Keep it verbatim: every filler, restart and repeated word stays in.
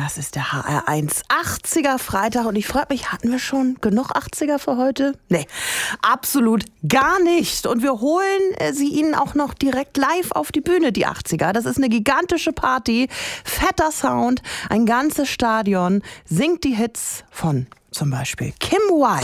Das ist der H R eins achtziger Freitag und ich frage mich, hatten wir schon genug achtziger für heute? Nee, absolut gar nicht. Und wir holen äh, sie Ihnen auch noch direkt live auf die Bühne, die achtziger. Das ist eine gigantische Party, fetter Sound, ein ganzes Stadion singt die Hits von zum Beispiel Kim Wilde.